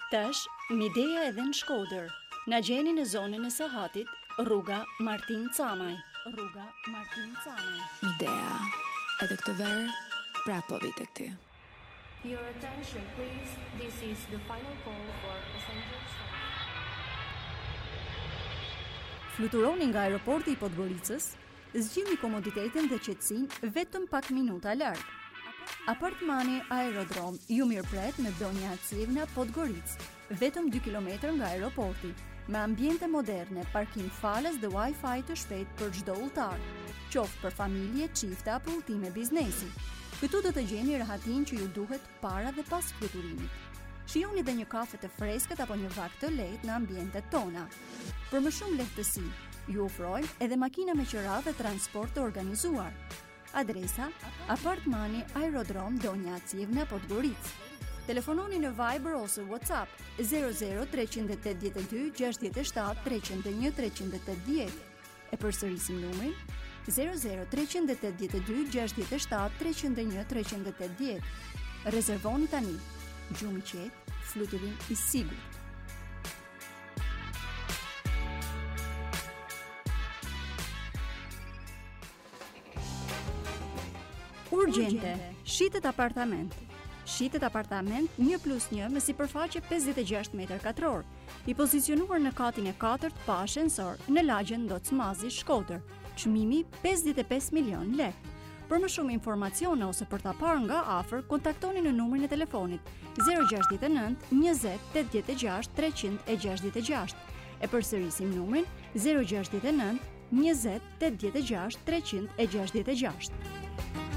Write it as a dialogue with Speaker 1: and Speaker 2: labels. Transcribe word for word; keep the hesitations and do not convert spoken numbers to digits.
Speaker 1: Tash, Midea edhe në Shkodër. Na gjeni në zonën e Sahatit, rruga Martin Camaj. Rruga Martin Camaj.
Speaker 2: Midea, edhe këtë verë, prapo vi tek ty.
Speaker 3: Your attention, please. This is the final call for passengers.
Speaker 1: Fluturoni nga aeroporti i Podgoricës, zgjidhni komoditetin dhe qetësinë vetëm pak minuta larg. Apartmani Aerodrom ju mirëpret në Donja Acivna, Podgoricë, vetëm dy kilometra nga aeroporti, me ambiente moderne, parkim falas dhe Wi-Fi të shpejt për çdo udhëtar, qoftë për familje, çifte apo udhëtime biznesi. Këtu do të gjeni rahatin që ju duhet para dhe pas fluturimit. Shijoni dhe një kafe të freskët apo një vak të lehtë në ambientet tona. Për më shumë lehtësi, ju ofrojmë edhe makina me qira dhe transport të organizuar. Adresa: Apartmani Aerodrom Donja Acivna, Podgoricë. Telefononi në Viber ose WhatsApp zero zero tre opt dy gjasht shtat tre zero një tre opt dy. E përsërisim numrin zero zero tre opt dy gjasht shtat tre zero një tre opt dy. Rezervoni tani. Gjumë i qetë, fluturim i sigurt. Urgjente, shitet apartament. Shitet apartament një plus një me sipërfaqe pesëdhjetë e gjashtë metër katror, i pozicionuar në katin e katërt pa ashensor në lagjen Docmazi, Shkodër. Çmimi pesëdhjetë e pesë milion lekë. Për më shumë informacione ose për ta parë nga afër, kontaktoni në numrin e telefonit zero gjasht nënt njëzet tetëdhjetë e gjashtë tre gjashtëdhjetë e gjashtë. E përsërisim numrin zero gjasht nënt njëzet tetëdhjetë e gjashtë tre gjashtëdhjetë e gjashtë.